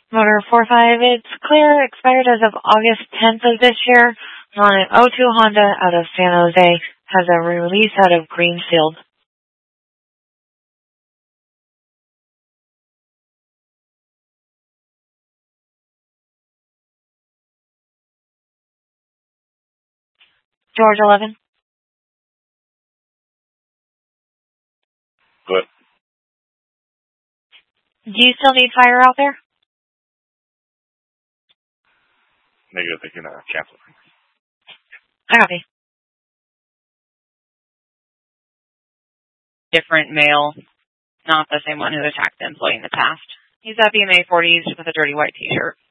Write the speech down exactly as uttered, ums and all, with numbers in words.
Motor four five, it's clear, expired as of August tenth of this year, on an oh two Honda out of San Jose, has a release out of Greenfield. George eleven. Good. Do you still need fire out there? Negative, they can uh, cancel. I copy. Different male, not the same one who attacked the employee in the past. He's at B M A forties with a dirty white t-shirt.